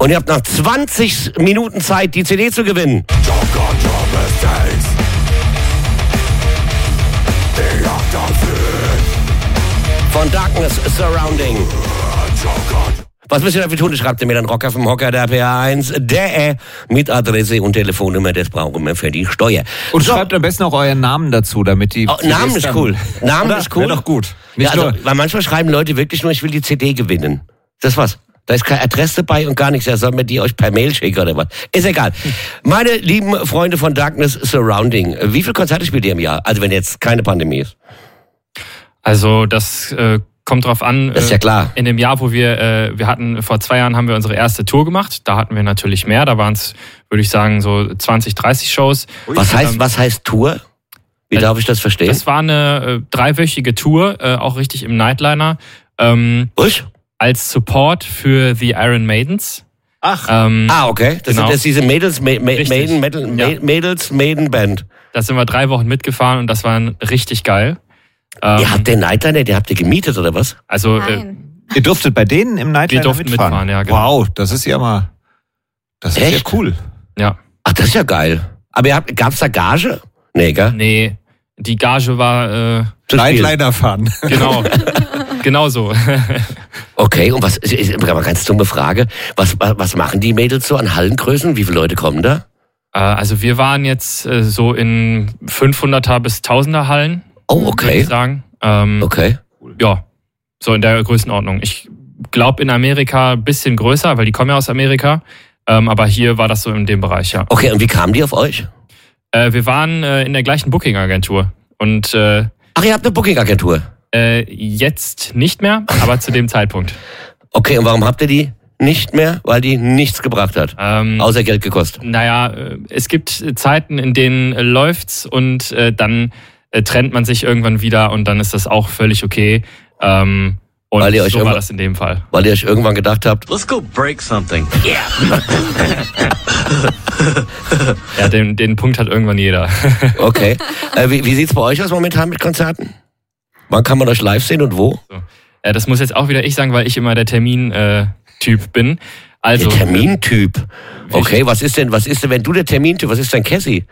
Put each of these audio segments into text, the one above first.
Und ihr habt noch 20 Minuten Zeit, die CD zu gewinnen. Von Darkness Surrounding. Was müsst ihr dafür tun? Schreibt ihr mir dann Rocker vom Hocker der PA1 mit Adresse und Telefonnummer, das brauchen wir für die Steuer. Und schreibt am besten auch euren Namen dazu, damit die... Namen ist cool. Namen ist cool. Wäre doch gut. Ja, also, weil manchmal schreiben Leute wirklich nur, ich will die CD gewinnen. Das war's. Da ist keine Adresse dabei und gar nichts. Ja, sollen wir die euch per Mail schicken oder was? Ist egal. Meine lieben Freunde von Darkness Surrounding, wie viele Konzerte spielt ihr im Jahr? Also wenn jetzt keine Pandemie ist. Also das kommt drauf an. Das ist ja klar. In dem Jahr, wo wir hatten, vor 2 Jahren haben wir unsere erste Tour gemacht. Da hatten wir natürlich mehr. Da waren es, würde ich sagen, so 20, 30 Shows. Was heißt Tour? Wie darf ich das verstehen? Das war eine 3-wöchige Tour, auch richtig im Nightliner. Was? Als Support für The Iron Maidens. Ach. Okay. Das genau. sind diese Maiden-Band. Da sind wir 3 Wochen mitgefahren und das war richtig geil. Ihr habt den Nightliner, den habt ihr gemietet oder was? Also ihr durftet bei denen im Nightliner mitfahren, ja, genau. Wow, das ist ja mal... Das ist ja cool. Ja. Ach, das ist ja geil. Aber gab's da Gage? Nee, gell? Nee, die Gage war... Nightliner fahren. Genau. Genau so. Okay, und was ist eine ganz dumme Frage. Was machen die Mädels so an Hallengrößen? Wie viele Leute kommen da? Also wir waren jetzt so in 500er bis 1000er Hallen. Oh, okay. Würde ich sagen. Okay. Ja, so in der Größenordnung. Ich glaube in Amerika ein bisschen größer, weil die kommen ja aus Amerika. Aber hier war das so in dem Bereich, ja. Okay, und wie kamen die auf euch? Wir waren in der gleichen Booking-Agentur. Und ach, ihr habt eine Booking-Agentur? Jetzt nicht mehr, aber zu dem Zeitpunkt. Okay, und warum habt ihr die nicht mehr? Weil die nichts gebracht hat, außer Geld gekostet. Naja, es gibt Zeiten, in denen läuft's und dann trennt man sich irgendwann wieder und dann ist das auch völlig okay. Und weil ihr euch so war das in dem Fall. Weil ihr euch irgendwann gedacht habt, let's go break something. Yeah. Ja, den Punkt hat irgendwann jeder. Okay. Wie sieht's bei euch aus momentan mit Konzerten? Wann kann man euch live sehen und wo? So. Das muss jetzt auch wieder ich sagen, weil ich immer der Termin-Typ bin. Also, der Termintyp? Okay, was ist denn, wenn du der Termintyp, was ist denn Cassie?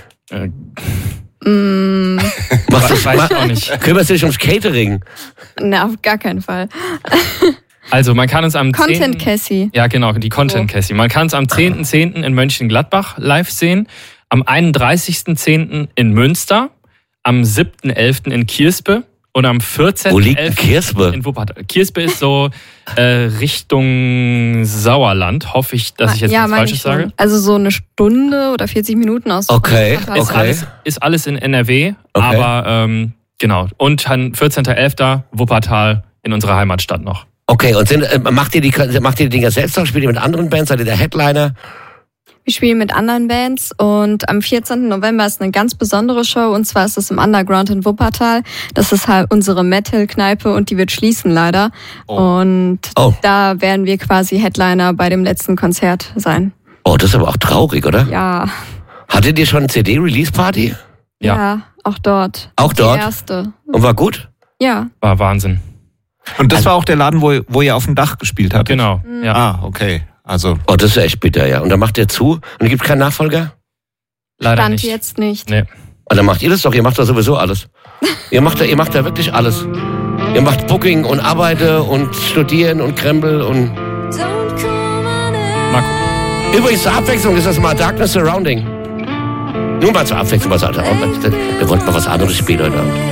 Weiß ich auch nicht. Kümmerst du dich ums Catering? Na, auf gar keinen Fall. Also man kann uns am Content Cassie. Ja, genau, die Content Cassie. Man kann uns am 10.10. in Mönchengladbach live sehen, am 31.10. in Münster, am 7.11. in Kirspe und am 14.11. Wo liegt denn Kirspe? In Wuppertal. Kirspe ist so Richtung Sauerland, hoffe ich, dass ich jetzt nichts Falsches sage. Also so eine Stunde oder 40 Minuten aus. Okay, Wuppertal. Ist alles in NRW, okay. Aber genau. Und dann 14.11. Wuppertal in unserer Heimatstadt noch. Okay, und macht ihr die Dinger selbst noch? Spielt ihr mit anderen Bands? Seid ihr der Headliner? Wir spielen mit anderen Bands und am 14. November ist eine ganz besondere Show und zwar ist es im Underground in Wuppertal. Das ist halt unsere Metal-Kneipe und die wird schließen leider. Und da werden wir quasi Headliner bei dem letzten Konzert sein. Oh, das ist aber auch traurig, oder? Ja. Hattet ihr schon eine CD-Release-Party? Ja, auch dort. Auch dort? Die erste. Und war gut? Ja. War Wahnsinn. Und das war auch der Laden, wo ihr auf dem Dach gespielt habt? Genau, ja. Ah, okay. Also. Oh, das ist echt bitter, ja. Und dann macht ihr zu und dann gibt es keinen Nachfolger? Leider Stand nicht. jetzt nicht. Nee. Und dann macht ihr das doch, ihr macht da sowieso alles. Ihr macht da wirklich alles. Ihr macht Booking und Arbeite und Studieren und Krempel und... Marco. Übrigens zur Abwechslung ist das mal Darkness Surrounding. Nur mal zur Abwechslung was anderes. Wir wollten mal was anderes spielen heute Abend.